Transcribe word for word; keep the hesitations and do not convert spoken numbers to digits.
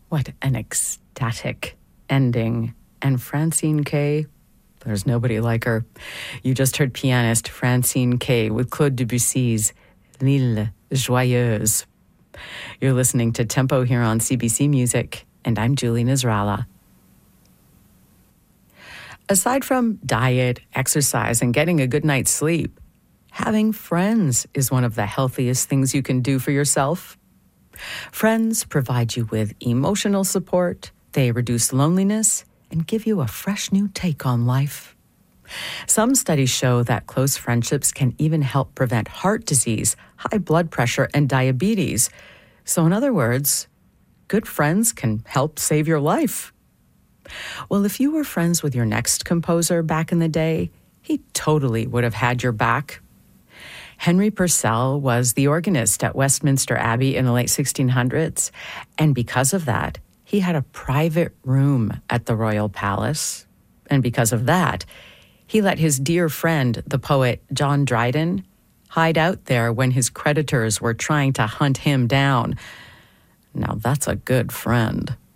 What an ecstatic ending. And Francine Kay, there's nobody like her. You just heard pianist Francine Kay with Claude Debussy's L'Île Joyeuse. You're listening to Tempo here on C B C Music, and I'm Julie Nasrallah. Aside from diet, exercise, and getting a good night's sleep, having friends is one of the healthiest things you can do for yourself. Friends provide you with emotional support, they reduce loneliness, and give you a fresh new take on life. Some studies show that close friendships can even help prevent heart disease, high blood pressure, and diabetes. So in other words, good friends can help save your life. Well, if you were friends with your next composer back in the day, he totally would have had your back. Henry Purcell was the organist at Westminster Abbey in the late sixteen hundreds, and because of that, he had a private room at the Royal Palace. And because of that, he let his dear friend, the poet John Dryden, hide out there when his creditors were trying to hunt him down. Now that's a good friend.